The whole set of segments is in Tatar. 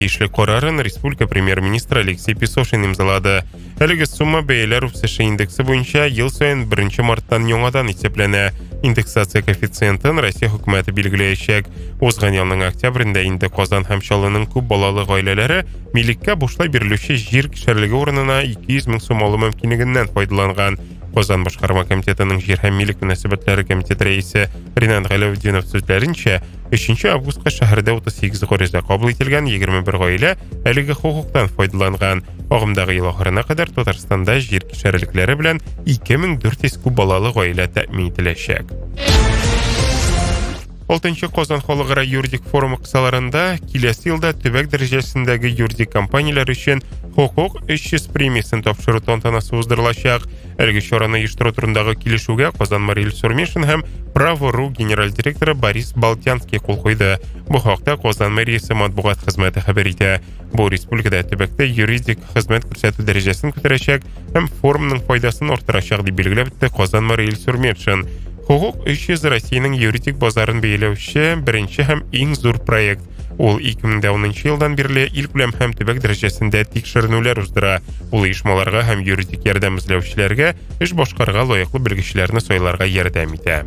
тиешле карарын республика премьер-министрі Алексей Песошин имзалады. Әлеге сумма бәяләр үсеше индексы буенча ел сайын 1 марттан яңадан исәпләнә. Индексация коэффициентын Россия хөкүмәте билгеләячәк. Узган елның октябрендә инде Казан һәм Чаллының күп балалы гаиләләре милеккә бушлай бирелүче җир кишәрлеге урынына 200 мең сум алу мөмкинлегеннән файдаланган. Казан башкарма комитетының җир һәм милек мөнәсәбәтләре комитеты рәисе Ринат Галәветдинов сүзләренчә, 3 августка шәһәрдә 38 гариза кабул ителгән 21 гаилә әлеге хукуктан файдаланган. Агымдагы ел ахырына кадәр Татарстанда җир кишәрлекләре белән 2400 күп балалы гаилә тәэмин ителәчәк. 6-нчы Казан халыкара юридик форумы кысаларында киләсе елда төбәк дәрәҗәсендәге юридик компанияләр өчен хукук 300 премиясын тапшыру тантанасы уздырылачак. Әлеге чараны оештыру турындагы килешүгә Казан Мария Сурмешин һәм Право.ру генераль директоры Борис Балтянский кул куйды. Бу хакта Казан мэриясе матбугат хезмәте хәбәр итә. Бу республикада төбәктә юридик хезмәт күрсәтү дәрәҗәсен күтәрәчәк һәм форумның файдасын арттырачак дип билгеләп үтте Казан Мария Сурмешин. Хукук 300 Россиянең юридик базарын бәяләүче беренче һәм иң зур проект. Ул 2010 елдан бирле илкүләм һәм төбәк дәрәҗәсендә тикшеренүләр уздыра. Ул оешмаларга һәм юридик ярдәм эзләүчеләргә эш башкарырга лаеклы белгечләрне сайларга ярдәм итә.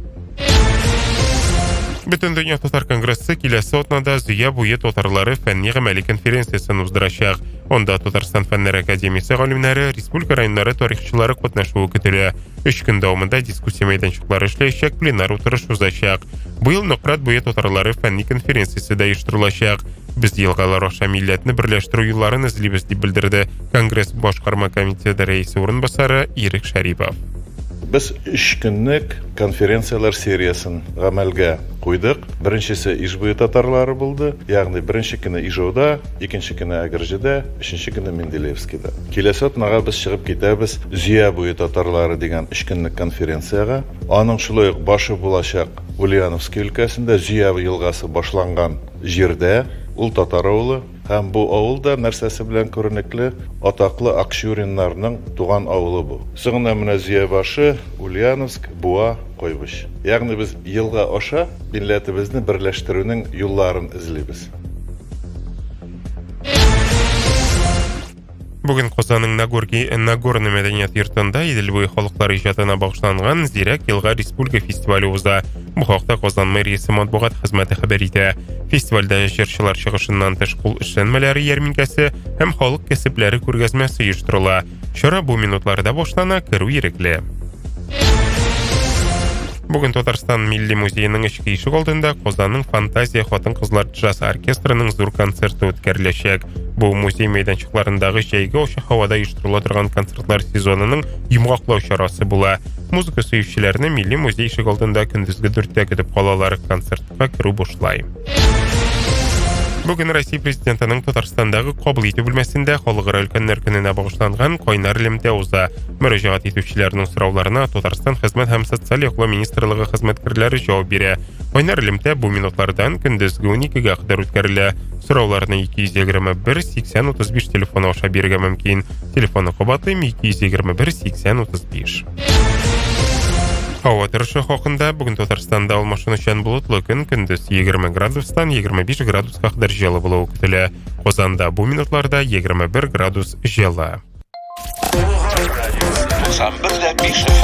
Бөтен дөнья татар конгрессы киләсе атнада Зөя буе татарлары фәнни-гамәли конференциясын уздырачак. Онда Татарстан фәннәр академиясе галимнәре, республика районнары тарихчылары катнашуы көтелә. 3 көн дәвамында дискуссия мәйданчыклары эшләячәк, пленар утырыш узачак. Быел Нократ буе татарлары фәнни конференциясе дә оештырылачак. Без елгалар аша милләтне берләштерү юлларын эзлибез дип белдерде Конгресс башкарма комитеты рәисе урынбасары Ирек Шәрипов. Biz 3 көнлек конференциялар сериясын гамәлгә куйдык. Беренчесе Ижбуе татарлары булды. Ягъни беренче көне Ижауда, икенче көне Агырҗыда, өченче көне Менделеевскида. Киләсе атнага без чыгып китәбез Зөя буе татарлары дигән 3 көнлек конференцияга. Аның шулай ук башы булачак Ульяновский өлкәсендә Зөя елгасы башланган җирдә. Ул татар авылы һәм бу авылда нәрсәсе белән күренекле атаклы Акчуриннарның туган авылы бу. Соңына менә Зөя башы, Ульяновск, Буа, Койбыш. Ягъни без елга аша милләтебезне берләштерүнең юлларын эзлибез. Бүген Казанның Нагорный мәдәният йортында Идел буе халыклар иҗатына багышланган Зирәк елга республика фестивале уза. Бу хакта Казан мэриясе матбугат хезмәте хәбәр итә. Фестивальдә җырчылар чыгышыннан тыш кул эшләнмәләре ярминкәсе һәм халык кәсепләре күргәзмәсе оештырыла. Чара бу минутларда башлана, керү ирекле. Бүген Татарстан Милли музееның эчке ишек алдында Казанның Фантазия хатын-кызлар джаз оркестрының зур концерты үткәреләчәк. Бу музей мәйданчыкларындагы җәйге ачык һавада оештырыла торган концертлар сезонының йомгаклау чарасы була. Музыка сөючеләрне Милли музей ишек алдында көндезге 4-тә көтеп калалар, концертка керү бушлай. Бүген Россия президентының Татарстандагы кабул итү бүлмәсендә халыкара өлкәннәр көненә багышланган кайнар элемтә уза. Мөрәҗәгать итүчеләрнең сорауларына Татарстан хезмәт һәм социаль яклау министрлыгы хезмәткәрләре җавап бирә. Кайнар элемтә бу минутлардан көндезге 12-гә кадәр үткәрелә. Сорауларны 221 80 35 телефоны аша бирергә мөмкин. Телефоны кабатлыйм 221 80 35. Һава торышы хакында бүген Татарстанда алмашынучан болытлы көн, көндез 20 градустан 25 градуска кадәр җылы булуы көтелә. Казанда бу минутларда 21 градус җылы. 91.5